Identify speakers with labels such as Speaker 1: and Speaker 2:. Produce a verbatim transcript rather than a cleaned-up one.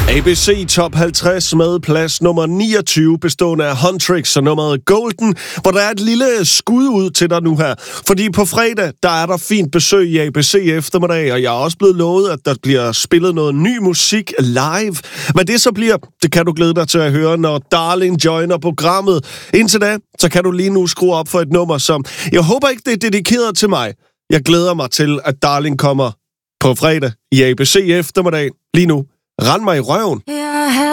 Speaker 1: A B C Top halvtreds med plads nummer niogtyve, bestående af Huntrix og nummeret Golden, hvor der er et lille skud ud til dig nu her. Fordi på fredag, der er der fint besøg i A B C eftermiddag, og jeg er også blevet lovet, at der bliver spillet noget ny musik live. Hvad det så bliver, det kan du glæde dig til at høre, når Darling joiner programmet. Indtil da, så kan du lige nu skrue op for et nummer, som jeg håber ikke, det er dedikeret til mig. Jeg glæder mig til, at Darling kommer på fredag i A B C eftermiddag. Lige nu. Rend mig i røven.
Speaker 2: Jeg